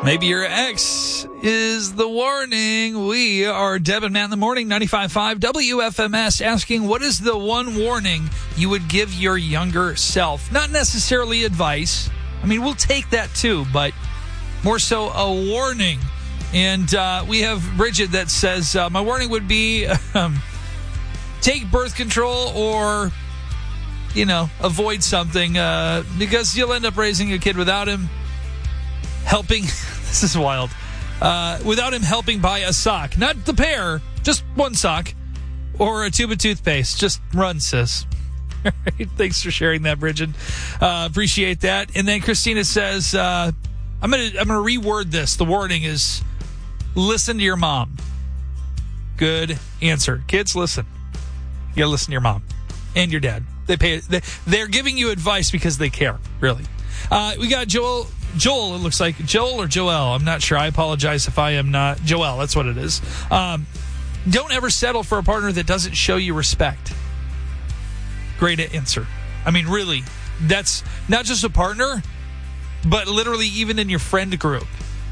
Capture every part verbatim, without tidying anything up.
Maybe your ex is the warning. We are Deb and Matt in the morning, ninety-five point five W F M S, asking what is the one warning you would give your younger self? Not necessarily advice. I mean, we'll take that too, but more so a warning. And uh, we have Bridget that says, uh, my warning would be um, take birth control or, you know, avoid something uh, because you'll end up raising a kid without him helping. This is wild. Uh, without him helping buy a sock. Not the pair, just one sock. Or a tube of toothpaste. Just run, sis. All right, thanks for sharing that, Bridget. Uh, appreciate that. And then Christina says, uh, I'm going to I'm gonna reword this. The warning is, listen to your mom. Good answer. Kids, listen. You got to listen to your mom and your dad. They pay. They, they're giving you advice because they care, really. Uh, we got Joel... Joel, it looks like. Joel or Joel, I'm not sure. I apologize if I am not. Joel, that's what it is. Um, don't ever settle for a partner that doesn't show you respect. Great answer. I mean, really, that's not just a partner, but literally even in your friend group.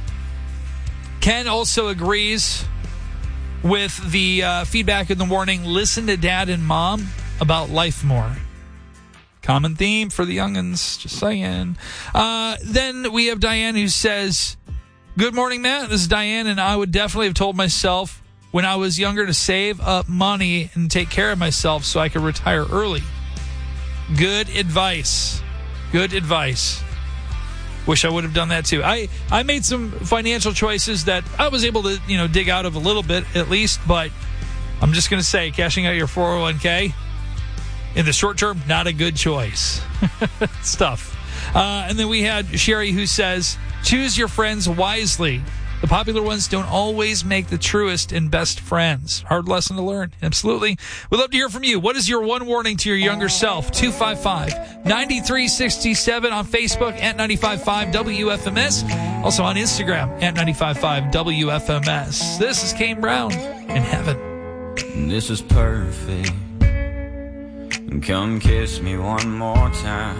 Ken also agrees with the uh, feedback in the warning. Listen to dad and mom about life more. Common theme for the youngins, just saying. Uh, then we have Diane who says, good morning, Matt. This is Diane, and I would definitely have told myself when I was younger to save up money and take care of myself so I could retire early. Good advice. Good advice. Wish I would have done that too. I, I made some financial choices that I was able to, you know, dig out of a little bit at least, but I'm just going to say cashing out your four oh one k in the short term, not a good choice. It's tough. Uh, and then we had Sherry who says, choose your friends wisely. The popular ones don't always make the truest and best friends. Hard lesson to learn. Absolutely. We'd love to hear from you. What is your one warning to your younger self? two five five, nine three six seven on Facebook at ninety-five point five W F M S. Also on Instagram at ninety-five point five W F M S. This is Kane Brown in Heaven. This is perfect. Come kiss me one more time.